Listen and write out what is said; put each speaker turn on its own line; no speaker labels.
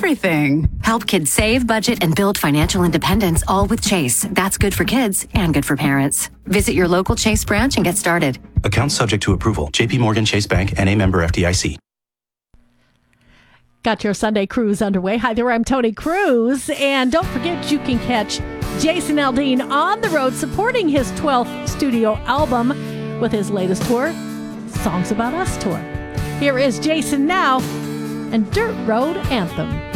everything.
Help kids save, budget, and build financial independence, all with Chase. That's good for kids and good for parents. Visit your local Chase branch and get started.
Account subject to approval. JP Morgan Chase Bank, N.A. member FDIC.
Got your Sunday cruise underway. Hi there, I'm Tony Cruz. And don't forget, you can catch Jason Aldean on the road supporting his 12th studio album with his latest tour, Songs About Us Tour. Here is Jason now and Dirt Road Anthem.